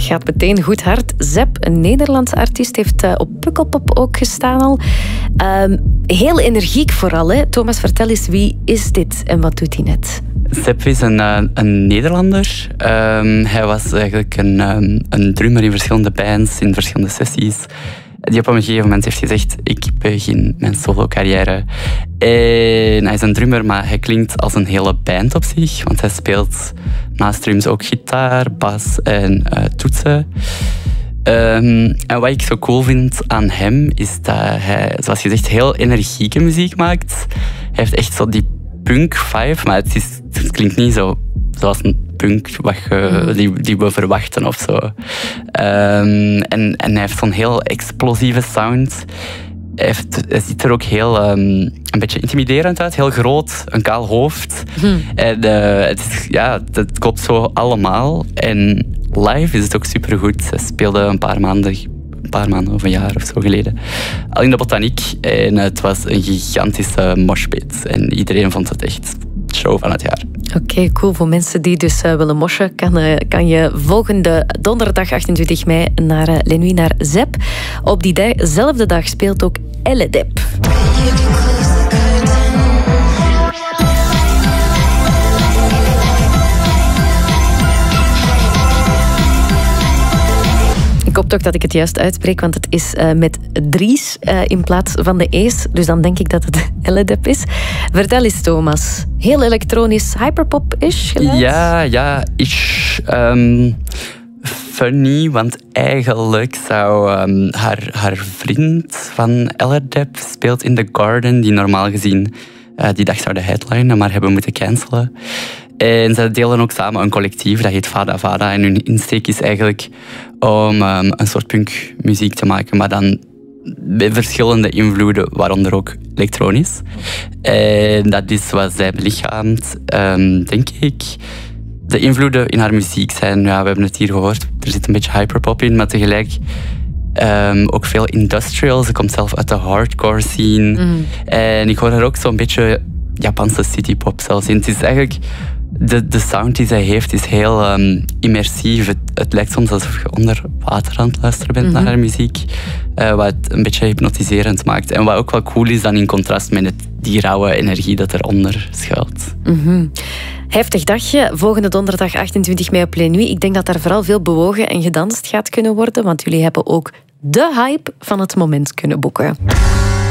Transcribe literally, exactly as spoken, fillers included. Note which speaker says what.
Speaker 1: gaat meteen goed hard. Zep, een Nederlandse artiest, heeft uh, op Pukkelpop ook gestaan al. Uh, heel energiek vooral, hè? Thomas, vertel eens, wie is dit en wat doet hij net?
Speaker 2: Zep is een, uh, een Nederlander. Um, hij was eigenlijk een, um, een drummer in verschillende bands, in verschillende sessies. Die op een gegeven moment heeft gezegd, ik begin mijn solo-carrière. En hij is een drummer, maar hij klinkt als een hele band op zich. Want hij speelt naast drums ook gitaar, bas en uh, toetsen. Um, en wat ik zo cool vind aan hem, is dat hij, zoals gezegd, heel energieke muziek maakt. Hij heeft echt zo die punk-vibe, maar het, is, het klinkt niet zo zoals een punk wat je, die, die we verwachten of zo. Um, en, en hij heeft zo'n heel explosieve sound. Hij, heeft, hij ziet er ook heel um, een beetje intimiderend uit, heel groot, een kaal hoofd. Hmm. En, uh, het is, ja, dat klopt zo allemaal. En live is het ook supergoed. Hij speelde een paar maanden, een paar maanden of een jaar of zo geleden al in de Botaniek. En het was een gigantische moshpit. En iedereen vond het echt show van het jaar.
Speaker 1: Oké, okay, cool. Voor mensen die dus uh, willen moshen, kan, uh, kan je volgende donderdag achtentwintig mei naar uh, Les Nuits naar Zep. Op diezelfde dag speelt ook Elledep. Ik hoop toch dat ik het juist uitspreek, want het is uh, met drie's uh, in plaats van de e's. Dus dan denk ik dat het Elledep is. Vertel eens, Thomas. Heel elektronisch, hyperpop-ish geluid?
Speaker 2: Ja, ja, ish. Um, funny, want eigenlijk zou um, haar, haar vriend van Elledep speelt in The Garden, die normaal gezien uh, die dag zouden headlinen, maar hebben moeten cancelen. En ze delen ook samen een collectief, dat heet Vada Vada. En hun insteek is eigenlijk om um, een soort punkmuziek te maken, maar dan met verschillende invloeden, waaronder ook elektronisch. En dat is wat zij belichaamt, um, denk ik. De invloeden in haar muziek zijn, ja, we hebben het hier gehoord, er zit een beetje hyperpop in, maar tegelijk um, ook veel industrial. Ze komt zelf uit de hardcore scene. Mm. En ik hoor haar ook zo'n beetje Japanse citypop zelfs in. Het is eigenlijk... De, de sound die zij heeft is heel um, immersief. Het, het lijkt soms alsof je onder water aan het luisteren bent mm-hmm. naar haar muziek. Uh, wat het een beetje hypnotiserend maakt. En wat ook wel cool is dan in contrast met het, die rauwe energie dat eronder schuilt.
Speaker 1: Mm-hmm. Heftig dagje. Volgende donderdag achtentwintig mei op Les Nuits. Ik denk dat daar vooral veel bewogen en gedanst gaat kunnen worden. Want jullie hebben ook de hype van het moment kunnen boeken.